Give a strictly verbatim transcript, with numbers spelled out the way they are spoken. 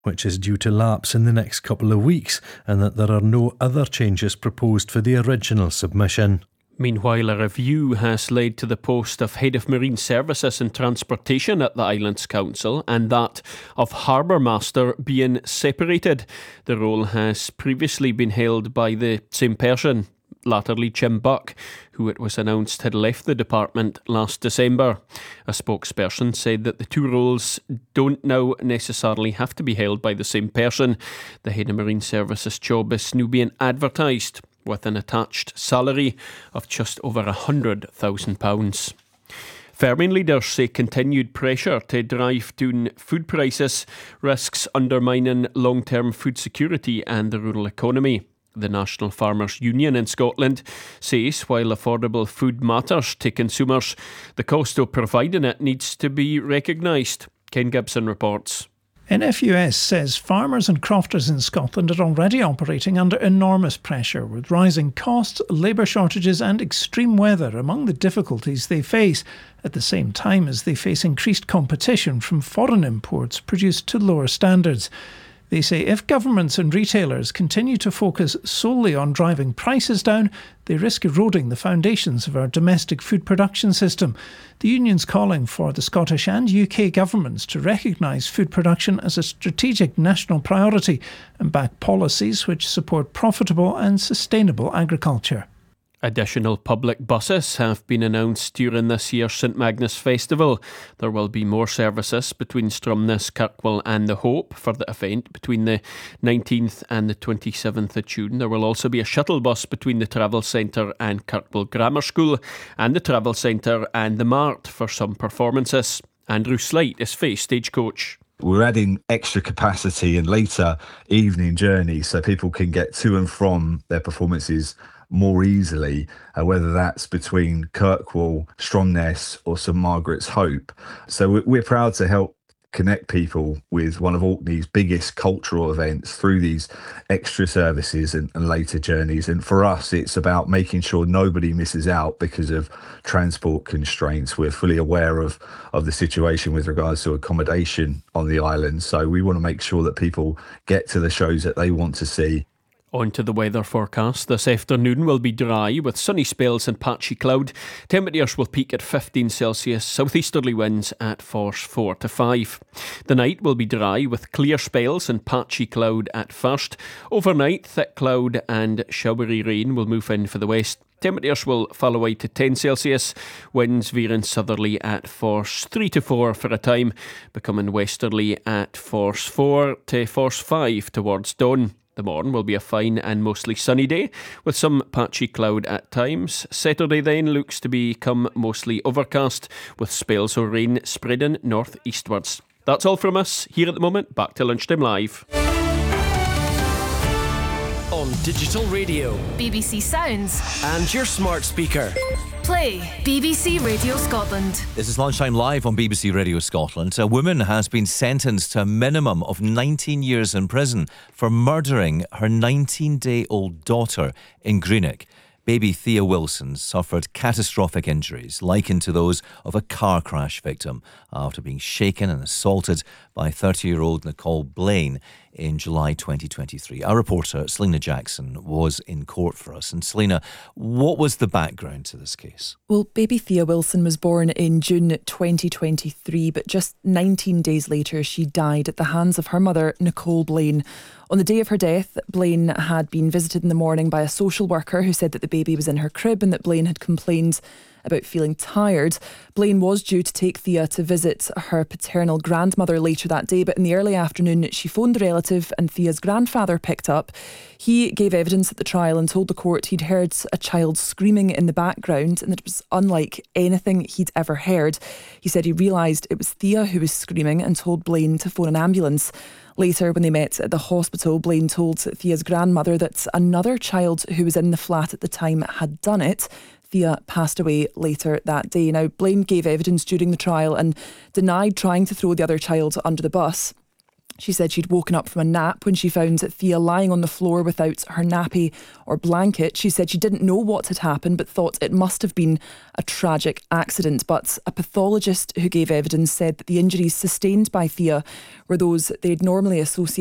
which is due to lapse in the next couple of weeks, and that there are no other changes proposed for the original submission. Meanwhile, a review has led to the post of Head of Marine Services and Transportation at the Islands Council and that of Harbour Master being separated. The role has previously been held by the same person, latterly Jim Buck, who it was announced had left the department last December. A spokesperson said that the two roles don't now necessarily have to be held by the same person. The Head of Marine Services job is now being advertised with an attached salary of just over one hundred thousand pounds. Farming leaders say continued pressure to drive down food prices risks undermining long-term food security and the rural economy. The National Farmers Union in Scotland says while affordable food matters to consumers, the cost of providing it needs to be recognised. Ken Gibson reports. N F U S says farmers and crofters in Scotland are already operating under enormous pressure, with rising costs, labour shortages and extreme weather among the difficulties they face, at the same time as they face increased competition from foreign imports produced to lower standards. They say if governments and retailers continue to focus solely on driving prices down, they risk eroding the foundations of our domestic food production system. The union's calling for the Scottish and U K governments to recognise food production as a strategic national priority and back policies which support profitable and sustainable agriculture. Additional public buses have been announced during this year's St Magnus Festival. There will be more services between Stromness, Kirkwall and The Hope for the event between the nineteenth and the twenty-seventh of June. There will also be a shuttle bus between the Travel Centre and Kirkwall Grammar School and the Travel Centre and the Mart for some performances. Andrew Slight is Face Stagecoach. We're adding extra capacity in later evening journeys so people can get to and from their performances more easily, uh, whether that's between Kirkwall, Stromness or St Margaret's Hope. So we're proud to help connect people with one of Orkney's biggest cultural events through these extra services and, and later journeys. And for us, it's about making sure nobody misses out because of transport constraints. We're fully aware of, of the situation with regards to accommodation on the island. So we want to make sure that people get to the shows that they want to see. On to the weather forecast. This afternoon will be dry with sunny spells and patchy cloud. Temperatures will peak at fifteen Celsius, southeasterly winds at force four to five. The night will be dry with clear spells and patchy cloud at first. Overnight, thick cloud and showery rain will move in for the west. Temperatures will fall away to ten Celsius, winds veering southerly at force three to four for a time, becoming westerly at force four to force five towards dawn. The morn will be a fine and mostly sunny day, with some patchy cloud at times. Saturday then looks to become mostly overcast, with spells of rain spreading north-eastwards. That's all from us here at the moment. Back to Lunchtime Live. On digital radio, B B C Sounds and your smart speaker. Play B B C Radio Scotland. This is Lunchtime Live on B B C Radio Scotland. A woman has been sentenced to a minimum of nineteen years in prison for murdering her nineteen-day-old daughter in Greenock. Baby Thea Wilson suffered catastrophic injuries likened to those of a car crash victim after being shaken and assaulted by thirty-year-old Nicole Blaine in July twenty twenty-three. Our reporter, Selena Jackson, was in court for us. And Selena, what was the background to this case? Well, baby Thea Wilson was born in June twenty twenty-three, but just nineteen days later, she died at the hands of her mother, Nicole Blaine. On the day of her death, Blaine had been visited in the morning by a social worker who said that the baby was in her crib and that Blaine had complained about feeling tired. Blaine was due to take Thea to visit her paternal grandmother later that day, but in the early afternoon she phoned the relative and Thea's grandfather picked up. He gave evidence at the trial and told the court he'd heard a child screaming in the background and that it was unlike anything he'd ever heard. He said he realised it was Thea who was screaming and told Blaine to phone an ambulance. Later, when they met at the hospital, Blaine told Thea's grandmother that another child who was in the flat at the time had done it. Thea passed away later that day. Now, Blaine gave evidence during the trial and denied trying to throw the other child under the bus. She said she'd woken up from a nap when she found Thea lying on the floor without her nappy or blanket. She said she didn't know what had happened but thought it must have been a tragic accident. But a pathologist who gave evidence said that the injuries sustained by Thea were those they'd normally associate